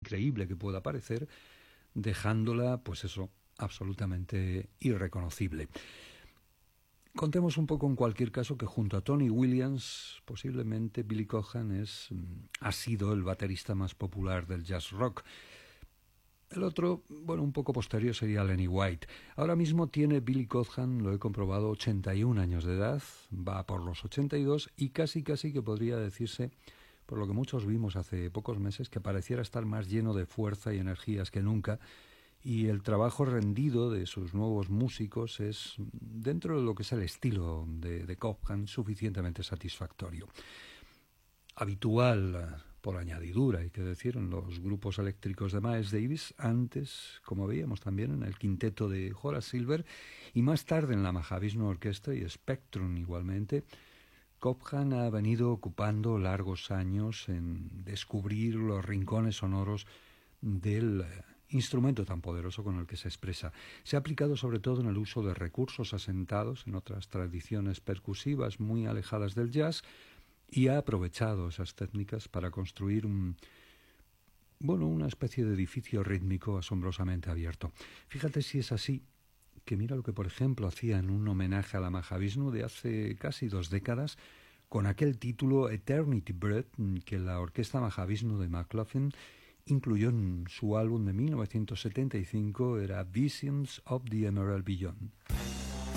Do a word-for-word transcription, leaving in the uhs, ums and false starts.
increíble que pueda parecer, dejándola, pues eso, absolutamente irreconocible. Contemos un poco en cualquier caso que junto a Tony Williams, posiblemente Billy Cobham es, ha sido el baterista más popular del jazz rock. El otro, bueno, un poco posterior sería Lenny White. Ahora mismo tiene Billy Cobham, lo he comprobado, ochenta y un años de edad, va por los ochenta y dos y casi casi que podría decirse, por lo que muchos vimos hace pocos meses, que pareciera estar más lleno de fuerza y energías que nunca, y el trabajo rendido de sus nuevos músicos es, dentro de lo que es el estilo de, de Cobham, suficientemente satisfactorio. Habitual, por añadidura, hay que decir, en los grupos eléctricos de Miles Davis, antes, como veíamos también en el quinteto de Horace Silver, y más tarde en la Mahavishnu Orchestra y Spectrum igualmente, Cobham ha venido ocupando largos años en descubrir los rincones sonoros del instrumento tan poderoso con el que se expresa. Se ha aplicado sobre todo en el uso de recursos asentados en otras tradiciones percusivas muy alejadas del jazz y ha aprovechado esas técnicas para construir un, bueno, una especie de edificio rítmico asombrosamente abierto. Fíjate si es así, que mira lo que por ejemplo hacía en un homenaje a la Mahavishnu de hace casi dos décadas con aquel título Eternity Breath que la orquesta Mahavishnu de McLaughlin incluyó en su álbum de mil novecientos setenta y cinco, era Visions of the Emerald Beyond.